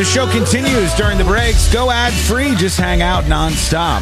The show continues during the breaks. Go ad-free. Just hang out nonstop.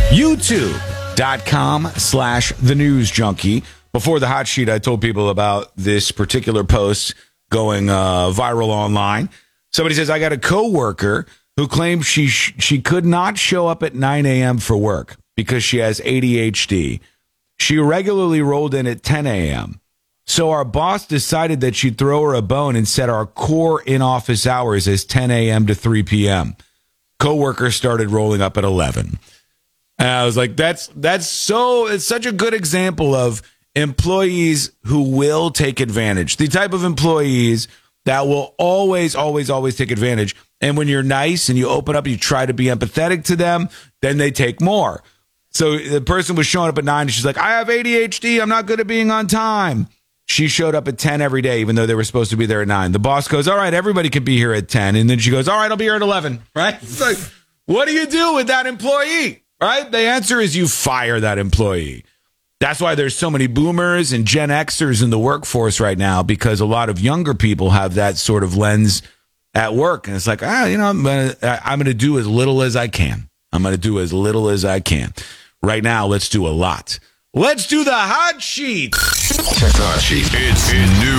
YouTube.com/The News Junkie. Before the hot sheet, I told people about this particular post going viral online. Somebody says, I got a coworker who claims she could not show up at 9 a.m. for work because she has ADHD. She regularly rolled in at 10 a.m. So our boss decided that she'd throw her a bone and set our core in-office hours as 10 a.m. to 3 p.m. Coworker started rolling up at 11. And I was like, it's such a good example of employees who will take advantage. The type of employees that will always take advantage. And when you're nice and you open up, you try to be empathetic to them, then they take more. So the person was showing up at 9 and she's like, I have ADHD. I'm not good at being on time. She showed up at 10 every day, even though they were supposed to be there at 9. The boss goes, all right, everybody can be here at 10. And then she goes, all right, I'll be here at 11. Right? It's like, what do you do with that employee? Right? The answer is you fire that employee. That's why there's so many boomers and Gen Xers in the workforce right now, because a lot of younger people have that sort of lens at work. And it's like, I'm going to do as little as I can. I'm going to do as little as I can. Right now, let's do a lot. Let's do the hot sheet. Check the hot sheet. It's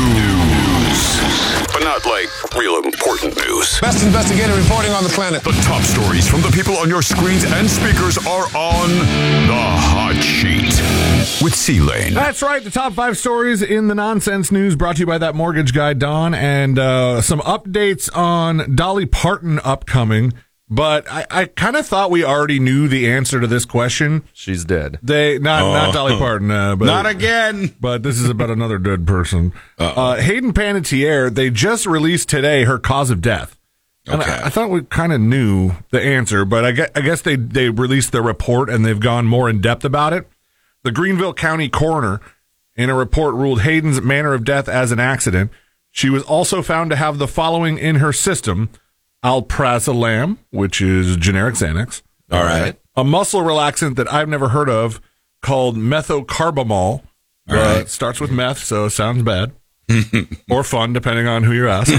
news, but not like real important news. Best investigative reporting on the planet. The top stories from the people on your screens and speakers are on the hot sheet with C-Lane. That's right. The top 5 stories in the nonsense news brought to you by that mortgage guy, Don, and some updates on Dolly Parton upcoming. But I kind of thought we already knew the answer to this question. She's dead. Not Dolly Parton. But, not again. But this is about another dead person. Hayden Panettiere, they just released today her cause of death. And Okay. I thought we kind of knew the answer, but I guess they released the report and they've gone more in depth about it. The Greenville County coroner, in a report, ruled Hayden's manner of death as an accident. She was also found to have the following in her system: alprazolam, which is generic Xanax. All right. A muscle relaxant that I've never heard of called methocarbamol. All right. It starts with meth, so it sounds bad. Or fun, depending on who you ask.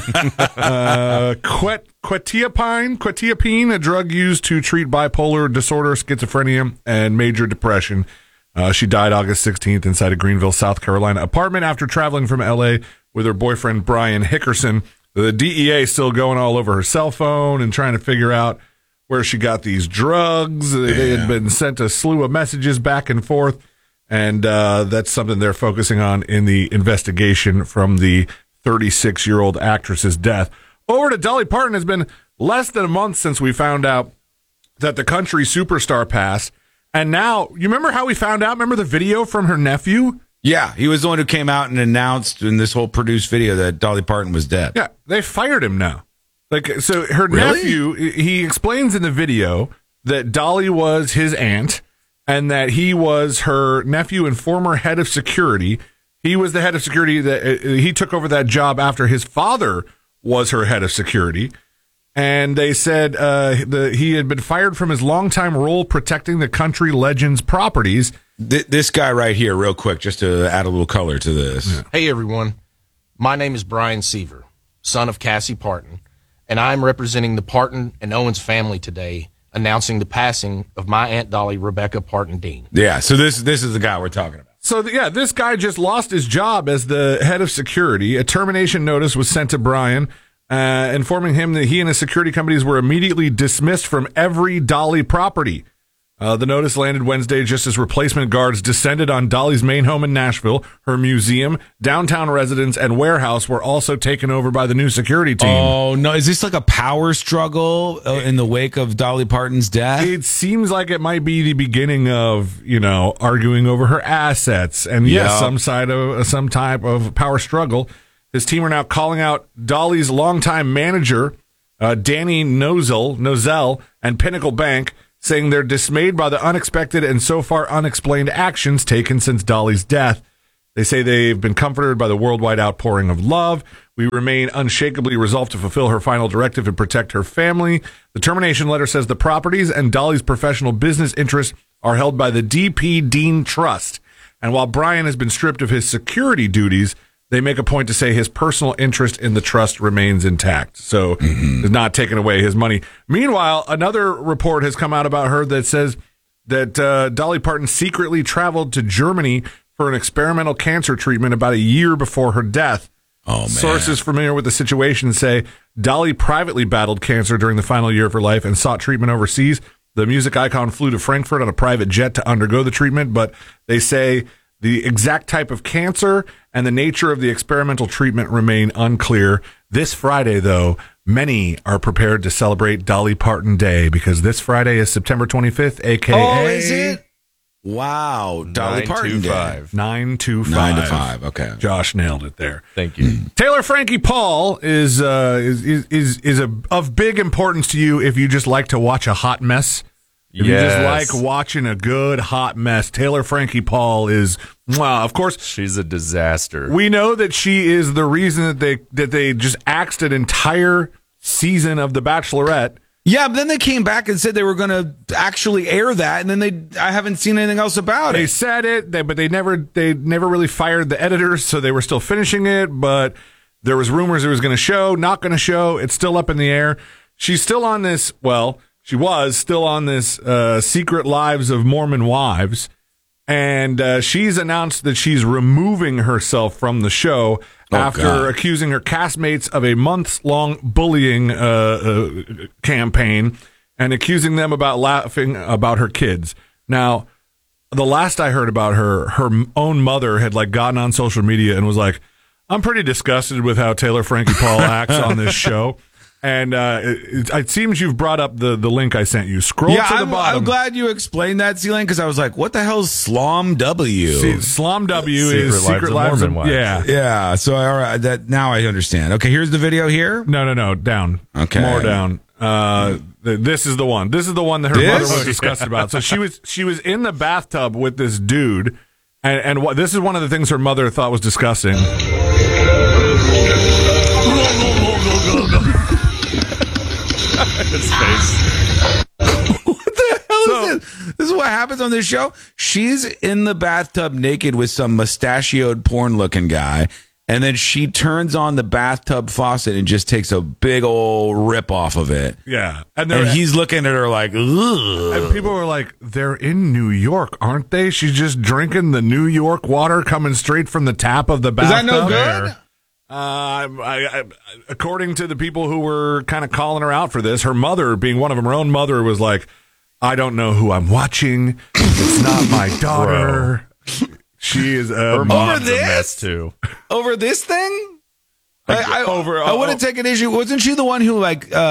Quetiapine, a drug used to treat bipolar disorder, schizophrenia, and major depression. She died August 16th inside a Greenville, South Carolina apartment after traveling from L.A. with her boyfriend, Brian Hickerson. The DEA still going all over her cell phone and trying to figure out where she got these drugs. They had been sent a slew of messages back and forth, and that's something they're focusing on in the investigation from the 36-year-old actress's death. Over to Dolly Parton. It's been less than a month since we found out that the country superstar passed, and now, you remember how we found out? Remember the video from her nephew? Yeah, he was the one who came out and announced in this whole produced video that Dolly Parton was dead. Yeah, they fired him now. So her nephew, he explains in the video that Dolly was his aunt and that he was her nephew and former head of security. He was the head of security that he took over that job after his father was her head of security. And they said he had been fired from his longtime role protecting the country legend's properties. This guy right here, real quick, just to add a little color to this. Yeah. Hey, everyone. My name is Brian Seaver, son of Cassie Parton, and I'm representing the Parton and Owens family today, announcing the passing of my Aunt Dolly, Rebecca Parton Dean. Yeah, so this is the guy we're talking about. So, this guy just lost his job as the head of security. A termination notice was sent to Brian, informing him that he and his security companies were immediately dismissed from every Dolly property. The notice landed Wednesday just as replacement guards descended on Dolly's main home in Nashville. Her museum, downtown residence, and warehouse were also taken over by the new security team. Oh, no. Is this like a power struggle in the wake of Dolly Parton's death? It seems like it might be the beginning of, arguing over her assets and, some type of power struggle. His team are now calling out Dolly's longtime manager, Danny Nozell, and Pinnacle Bank, saying they're dismayed by the unexpected and so far unexplained actions taken since Dolly's death. They say they've been comforted by the worldwide outpouring of love. We remain unshakably resolved to fulfill her final directive and protect her family. The termination letter says the properties and Dolly's professional business interests are held by the D.P. Dean Trust. And while Brian has been stripped of his security duties, they make a point to say his personal interest in the trust remains intact. So is not taking away his money. Meanwhile, another report has come out about her that says that Dolly Parton secretly traveled to Germany for an experimental cancer treatment about a year before her death. Oh, man. Sources familiar with the situation say Dolly privately battled cancer during the final year of her life and sought treatment overseas. The music icon flew to Frankfurt on a private jet to undergo the treatment, but they say the exact type of cancer and the nature of the experimental treatment remain unclear. This Friday, though, many are prepared to celebrate Dolly Parton Day because this Friday is September 25th, a.k.a. Oh, is it? Wow. Dolly Parton Day. 9 to 5. 9 to 5. Okay. Josh nailed it there. Thank you. Taylor Frankie Paul is of big importance to you if you just like to watch a hot mess. If you just like watching a good hot mess. Taylor Frankie Paul is, of course, She's a disaster. we know that she is the reason that they just axed an entire season of The Bachelorette. Yeah, but then they came back and said they were going to actually air that, and then I haven't seen anything else about They it. said it, but they never really fired the editors, so they were still finishing it. But there was rumors it was going to show, not going to show. It's still up in the air. She's still on this. Well, she was still on this Secret Lives of Mormon Wives, and she's announced that she's removing herself from the show after accusing her castmates of a months-long bullying campaign and accusing them about laughing about her kids. Now, the last I heard about her own mother had gotten on social media and was like, "I'm pretty disgusted with how Taylor Frankie Paul acts on this show." And it seems you've brought up the link I sent you. Scroll to the bottom. I'm glad you explained that, C-Lane, because I was like, what the hell is Slom W? See, Slom W is Secret Lives of Mormon Wives. Yeah, so all right, now I understand. Okay, here's the video here. No, down. Okay. More down. This is the one. This is the one that her mother was disgusted about. So she was in the bathtub with this dude, and this is one of the things her mother thought was disgusting. His face. What the hell is this? This is what happens on this show. She's in the bathtub naked with some mustachioed porn-looking guy, and then she turns on the bathtub faucet and just takes a big old rip off of it. Yeah. And he's looking at her like, ugh. And people were like, they're in New York, aren't they? She's just drinking the New York water coming straight from the tap of the Is bathtub. that no good? According to the people who were kind of calling her out for this, her mother, being one of them, her own mother, was like, I don't know who I'm watching. It's not my daughter. She is Her mom's a mess too. Over this thing? I Over- wouldn't take an issue. Wasn't she the one who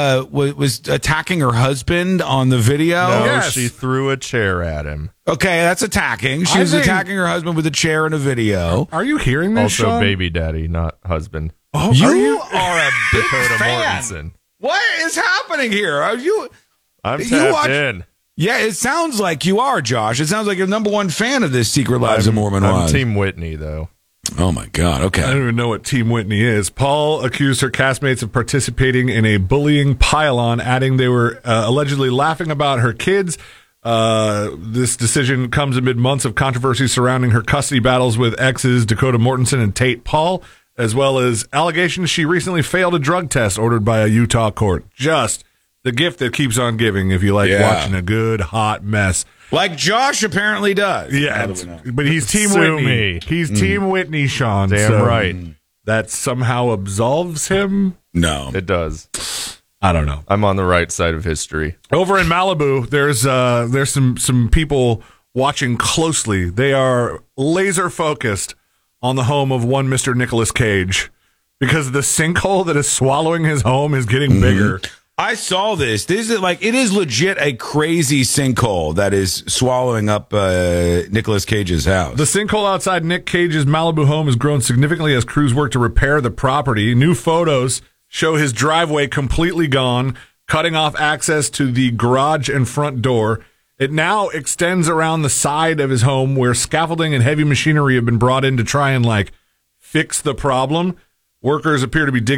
was attacking her husband on the video? No, Yes. she threw a chair at him. Okay, that's attacking. She I was think- attacking her husband with a chair in a video. Are you hearing this, Also, Sean? baby daddy, not husband. Oh, You are a big Dakota fan. Mortensen. What is happening here? Are you? I'm You tapped watch- in. Yeah, it sounds like you are, Josh. It sounds like you're number one fan of this Secret Lives of Mormon I'm Wives. Team Whitney, though. Oh my God. I Okay. don't even know what Team Whitney is. Paul accused her castmates of participating in a bullying pile-on, adding they were allegedly laughing about her kids. This decision comes amid months of controversy surrounding her custody battles with exes Dakota Mortensen and Tate Paul, as well as allegations she recently failed a drug test ordered by a Utah court. Just the gift that keeps on giving if you like Yeah. watching a good hot mess. Like Josh apparently does. Yeah, but he's Team Sue Whitney. me. He's Team Whitney, Sean. Damn so right. That somehow absolves him. No. It does. I don't know. I'm on the right side of history. Over in Malibu, there's some people watching closely. They are laser focused on the home of one Mr. Nicolas Cage because the sinkhole that is swallowing his home is getting bigger. I saw this. This is it is legit a crazy sinkhole that is swallowing up Nicolas Cage's house. The sinkhole outside Nick Cage's Malibu home has grown significantly as crews work to repair the property. New photos show his driveway completely gone, cutting off access to the garage and front door. It now extends around the side of his home where scaffolding and heavy machinery have been brought in to try and fix the problem. Workers appear to be digging